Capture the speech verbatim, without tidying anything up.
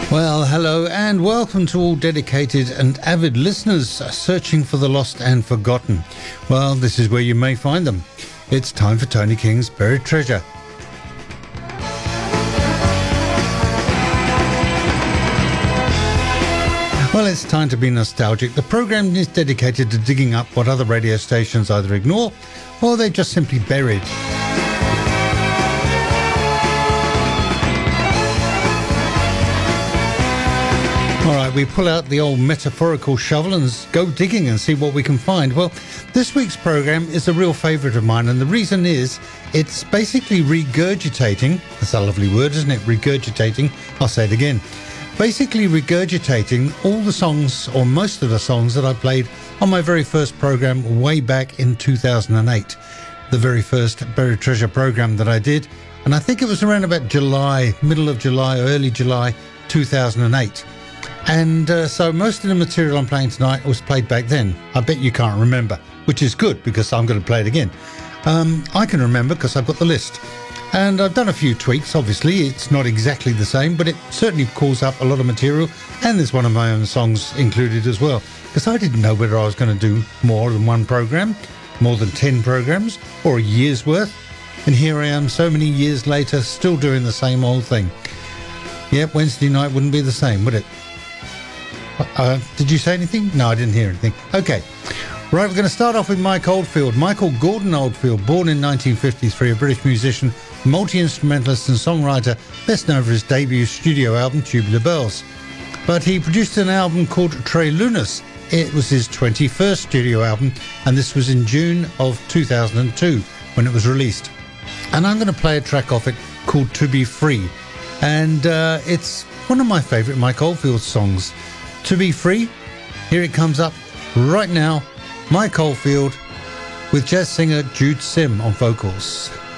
Well, hello and welcome to all dedicated and avid listeners searching for the lost and forgotten. Well, this is where you may find them. It's time for Tony King's Buried Treasure. Well, it's time to be nostalgic. The program is dedicated to digging up what other radio stations either ignore or they just simply buried. All right, we pull out the old metaphorical shovel and go digging and see what we can find. Well, this week's program is a real favourite of mine, and the reason is it's basically regurgitating. That's a lovely word, isn't it? Regurgitating. I'll say it again. Basically regurgitating all the songs, or most of the songs that I played on my very first program way back in two thousand eight. The very first Buried Treasure program that I did. And I think it was around about July, middle of July, early July two thousand eight. And uh, so most of the material I'm playing tonight was played back then. I bet you can't remember, which is good because I'm going to play it again. Um, I can remember because I've got the list. And I've done a few tweaks, obviously. It's not exactly the same, but it certainly calls up a lot of material. And there's one of my own songs included as well. Because I didn't know whether I was going to do more than one program, more than ten programs, or a year's worth. And here I am so many years later, still doing the same old thing. Yep, Wednesday night wouldn't be the same, would it? Uh, did you say anything? No, I didn't hear anything. Okay. Right, we're going to start off with Mike Oldfield. Michael Gordon Oldfield, born in nineteen fifty-three, a British musician, multi-instrumentalist and songwriter, best known for his debut studio album, Tubular Bells. But he produced an album called Tre Lunas. It was his twenty-first studio album, and this was in June of two thousand two when it was released. And I'm going to play a track off it called To Be Free. And uh, it's one of my favourite Mike Oldfield songs. To Be Free, here it comes up right now. Mike Oldfield with jazz singer Jude Sim on vocals.